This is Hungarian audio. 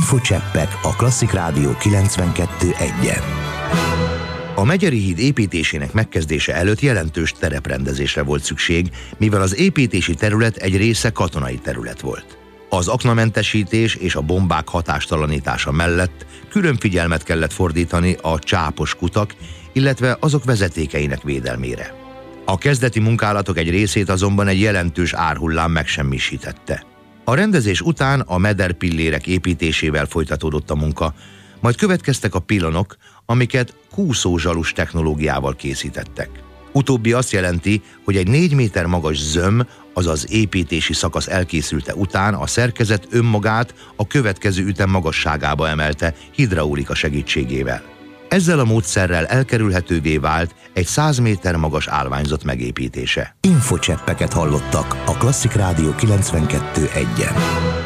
Infocseppek a Klasszik Rádió 92.1-en. A Megyeri híd építésének megkezdése előtt jelentős tereprendezésre volt szükség, mivel az építési terület egy része katonai terület volt. Az aknamentesítés és a bombák hatástalanítása mellett külön figyelmet kellett fordítani a csápos kutak, illetve azok vezetékeinek védelmére. A kezdeti munkálatok egy részét azonban egy jelentős árhullám megsemmisítette. A rendezés után a mederpillérek építésével folytatódott a munka, majd következtek a pilonok, amiket kúszózsalus technológiával készítettek. Utóbbi azt jelenti, hogy egy 4 méter magas zöm, azaz építési szakasz elkészülte után a szerkezet önmagát a következő ütem magasságába emelte hidraulika segítségével. Ezzel a módszerrel elkerülhetővé vált egy 100 méter magas állványzat megépítése. Infocseppeket hallottak a Klasszik Rádió 92.1-en.